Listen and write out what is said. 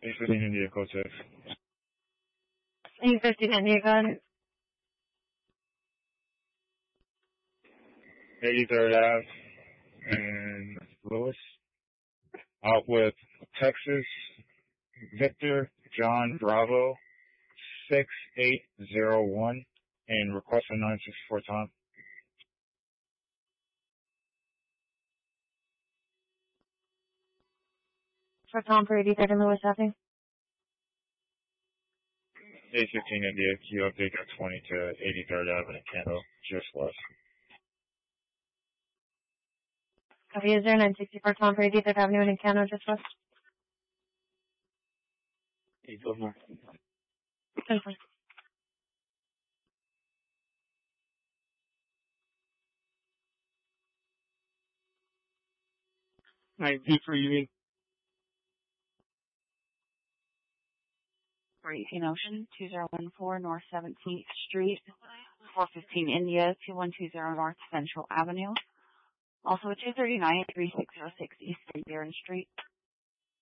815 India, code 6. 815 India, got it. 83rd Ave and Lewis. Out with Texas, Victor, John, Bravo, 6801, and request for 964 Tom. For Tom for 83rd and Lewis Avenue. 815 India, Q update got 20 to 83rd Avenue, Candle, just west. Copy, is there 964 Tom for 83rd Avenue and Encano, just west? 8 more. 10-4. V for you. 418 Ocean, 2014 North 17th Street, 415 India, 2120 North Central Avenue. Also 239 3606 East St. Baron Street.